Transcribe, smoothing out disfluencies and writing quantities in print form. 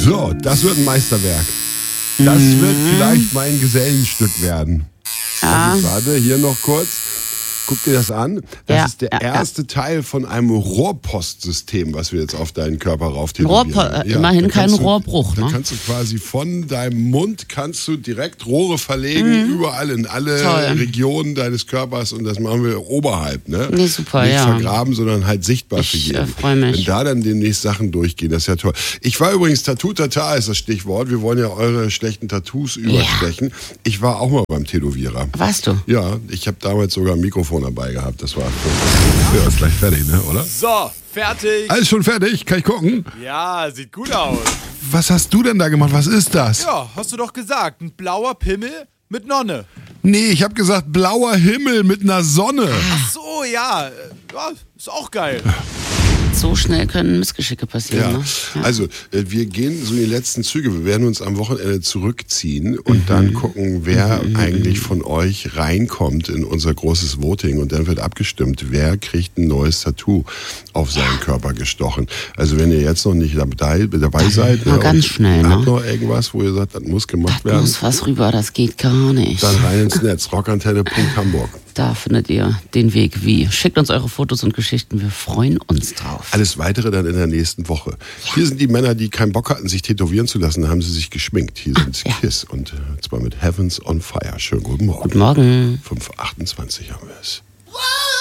So, das wird ein Meisterwerk. Das wird vielleicht mein Gesellenstück werden. Ja. Also, warte, hier noch kurz. Guck dir das an. Das Ja, ist der erste Teil von einem Rohrpostsystem, was wir jetzt auf deinen Körper rauf Immerhin da kein kannst du- Rohrbruch. Da Ne? kannst du quasi von deinem Mund direkt Rohre verlegen, überall in alle Toll. Regionen deines Körpers, und das machen wir oberhalb. Ne? Nee, super, Nicht ja. vergraben, sondern halt sichtbar für Ich jeden. freu mich. Wenn da dann demnächst Sachen durchgehen, das ist ja toll. Ich war übrigens, Tattoo-Tata ist das Stichwort. Wir wollen ja eure schlechten Tattoos überstechen. Ich war auch mal beim Tätowierer. Warst du? Ja, ich habe damals sogar ein Mikrofon dabei gehabt. Das war cool. Ja, ist gleich fertig, ne, oder? So, fertig. Alles schon fertig? Kann ich gucken? Ja, sieht gut aus. Was hast du denn da gemacht? Was ist das? Ja, hast du doch gesagt. Ein blauer Pimmel mit Nonne. Nee, ich habe gesagt blauer Himmel mit einer Sonne. Ach so, ja. Ja, ist auch geil. So schnell können Missgeschicke passieren. Ja, Ne? Ja. also wir gehen so in die letzten Züge. Wir werden uns am Wochenende zurückziehen und dann gucken, wer eigentlich von euch reinkommt in unser großes Voting, und dann wird abgestimmt, wer kriegt ein neues Tattoo auf seinen Körper gestochen. Also wenn ihr jetzt noch nicht dabei seid, mal ganz schnell, habt ne? noch irgendwas, wo ihr sagt, das muss gemacht Da werden, muss was rüber, das geht gar nicht. dann rein ins Netz, rockantenne.hamburg. Da findet ihr den Weg wie. Schickt uns eure Fotos und Geschichten, wir freuen uns drauf. Alles Weitere dann in der nächsten Woche. Hier sind die Männer, die keinen Bock hatten, sich tätowieren zu lassen, da haben sie sich geschminkt. Hier sind Kiss, und zwar mit Heavens on Fire. Schönen guten Morgen. Guten Morgen. 5:28 haben wir es.